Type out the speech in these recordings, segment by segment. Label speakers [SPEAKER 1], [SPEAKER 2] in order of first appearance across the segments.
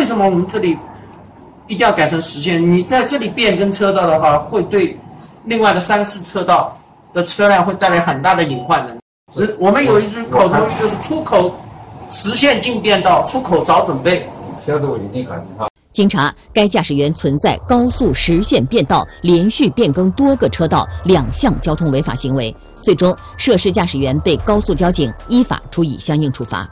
[SPEAKER 1] 为什么我们这里一定要改成实线？你在这里变更车道的话，会对另外的3、4车道的车辆会带来很大的隐患的。我们有一句口头就是出口实线进变道，出口早准备。
[SPEAKER 2] 经查，该驾驶员存在高速实线变道、连续变更多个车道2项交通违法行为，最终涉事驾驶员被高速交警依法处以相应处罚。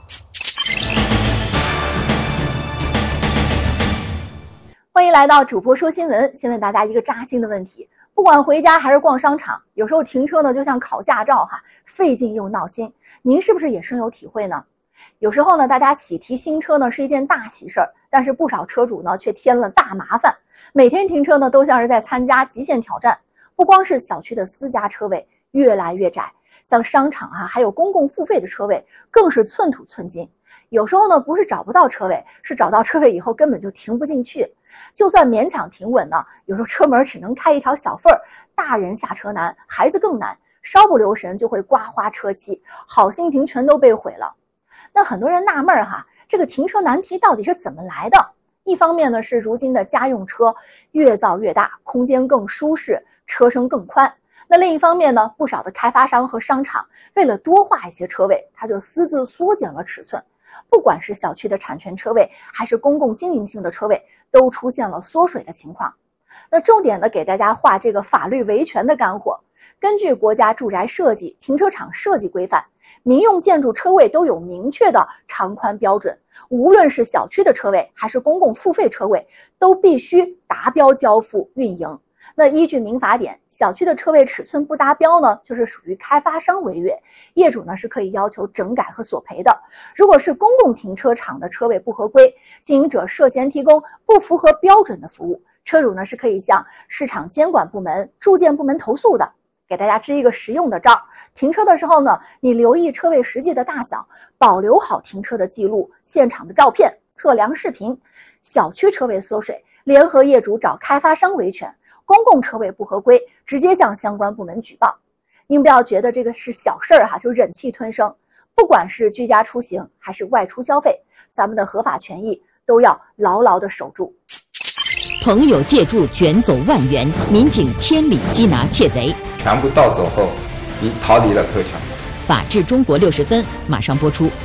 [SPEAKER 3] 欢迎来到主播说新闻，先问大家一个扎心的问题：不管回家还是逛商场，有时候停车呢就像考驾照费劲又闹心。您是不是也深有体会呢？有时候呢，大家喜提新车呢是一件大喜事儿，但是不少车主呢却添了大麻烦。每天停车呢都像是在参加极限挑战。不光是小区的私家车位越来越窄，像商场还有公共付费的车位更是寸土寸金。有时候呢不是找不到车位，是找到车位以后根本就停不进去。就算勉强停稳呢，有时候车门只能开一条小缝儿，大人下车难，孩子更难，稍不留神就会刮花车漆，好心情全都被毁了。那很多人纳闷这个停车难题到底是怎么来的？一方面呢是如今的家用车越造越大，空间更舒适，车身更宽。那另一方面呢，不少的开发商和商场为了多划一些车位，他就私自缩减了尺寸。不管是小区的产权车位还是公共经营性的车位，都出现了缩水的情况。那重点的给大家画这个法律维权的干货。根据国家住宅设计停车场设计规范，民用建筑车位都有明确的长宽标准，无论是小区的车位还是公共付费车位，都必须达标交付运营。那依据民法典，小区的车位尺寸不达标呢，就是属于开发商违约，业主呢是可以要求整改和索赔的。如果是公共停车场的车位不合规，经营者涉嫌提供不符合标准的服务，车主呢是可以向市场监管部门、住建部门投诉的。给大家支一个实用的招，停车的时候呢，你留意车位实际的大小，保留好停车的记录、现场的照片、测量视频。小区车位缩水，联合业主找开发商维权；公共车位不合规，直接向相关部门举报。您不要觉得这个是小事儿就忍气吞声。不管是居家出行还是外出消费，咱们的合法权益都要牢牢地守住。
[SPEAKER 2] 朋友借助卷走1万元，民警千里缉拿窃贼。
[SPEAKER 4] 全部盗走后，已逃离了柯桥。
[SPEAKER 2] 法治中国60分马上播出。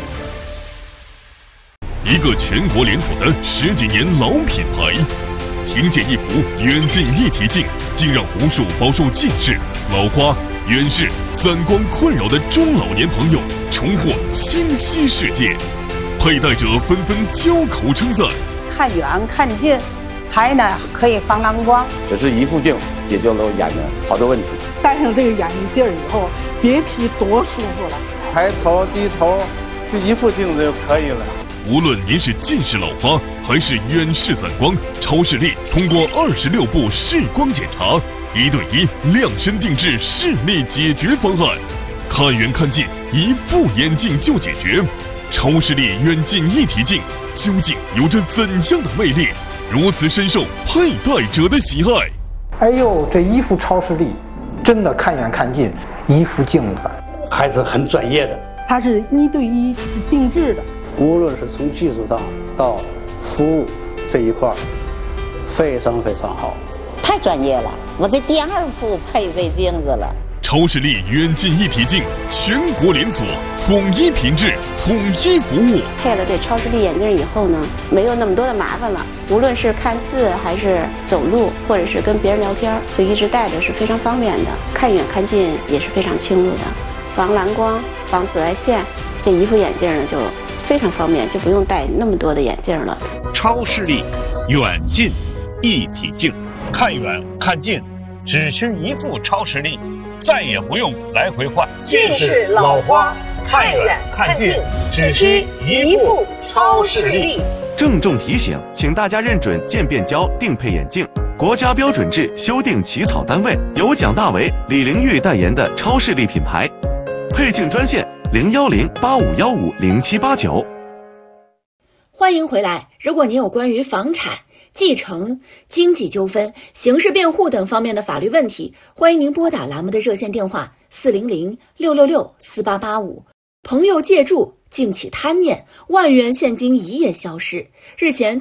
[SPEAKER 5] 一个全国连锁的10几年老品牌，凭借一幅远近一体镜，竟让无数饱受近视、老花、远视、散光困扰的中老年朋友重获清晰世界。佩戴者纷纷交口称赞：
[SPEAKER 6] 看远看近，还呢可以防蓝光。
[SPEAKER 7] 这是一副镜解决了我眼的好多问题。
[SPEAKER 6] 戴上这个眼镜以后，别提多舒服了。
[SPEAKER 7] 抬头低头，就一副镜子就可以了。
[SPEAKER 5] 无论您是近视老花还是远视散光，超视力通过26步视光检查，1对1量身定制视力解决方案，看远看近，一副眼镜就解决。超视力远近一体镜究竟有着怎样的魅力，如此深受佩戴者的喜爱？
[SPEAKER 8] 哎呦，这一副超视力真的看远看近，一副镜子
[SPEAKER 9] 还是很专业的。
[SPEAKER 6] 它是1对1定制的，
[SPEAKER 10] 无论是从技术上到服务这一块非常非常好，
[SPEAKER 11] 太专业了。我这第2副配这镜子了。
[SPEAKER 5] 超视力远近一体镜全国连锁，统一品质，统一服务。
[SPEAKER 12] 配了这超视力眼镜以后呢，没有那么多的麻烦了。无论是看字还是走路，或者是跟别人聊天，就一直戴着是非常方便的。看远看近也是非常清楚的，防蓝光、防紫外线，这一副眼镜呢就非常方便，就不用戴那么多的眼镜了。
[SPEAKER 13] 超视力远近一体镜，看远看近只需一副超视力，再也不用来回换。
[SPEAKER 14] 近视老花看远看近只需一副超视力。
[SPEAKER 15] 郑重提醒，请大家认准渐变焦定配眼镜，国家标准制修订起草单位由蒋大为、李玲玉代言的超视力品牌。配镜专线01085150789。
[SPEAKER 3] 欢迎回来。如果您有关于房产、继承、经济纠纷、刑事辩护等方面的法律问题，欢迎您拨打栏目的热线电话400-666-4885。朋友借助，竟起贪念，1万元现金一夜消失。日前